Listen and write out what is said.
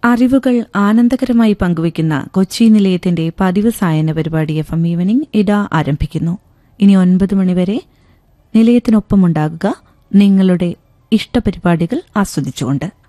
അറിവുകൾ ആനന്ദകരമായി പങ്കുവയ്ക്കുന്ന കൊച്ചി നിലയത്തിന്റെ പതിവ് സായന പരിപാടി FM ഈവനിംഗ് ഇതാ ആരംഭിക്കുന്നു. ഇനി 9 മണിവരെ നിലയത്തിനൊപ്പമുണ്ടാകുക നിങ്ങളുടെ ഇഷ്ടപരിപാടികൾ ആസ്വദിച്ചുകൊണ്ട്.